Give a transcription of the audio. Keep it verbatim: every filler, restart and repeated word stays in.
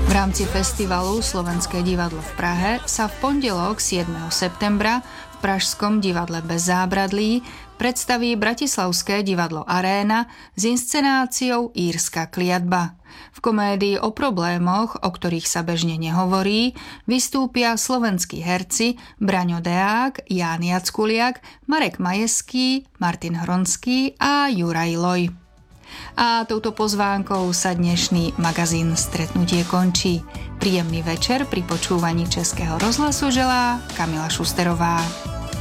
V rámci festivalu Slovenské divadlo v Prahe sa v pondelok siedmeho septembra v pražskom divadle Bez zábradlí predstaví bratislavské divadlo Aréna s inscenáciou Írska kliatba. V komédii o problémoch, o ktorých sa bežne nehovorí, vystúpia slovenskí herci Braňo Deák, Ján Jackuliak, Marek Majeský, Martin Hronský a Juraj Loj. A touto pozvánkou sa dnešný magazín Stretnutie končí. Príjemný večer pri počúvaní Českého rozhlasu želá Kamila Šusterová.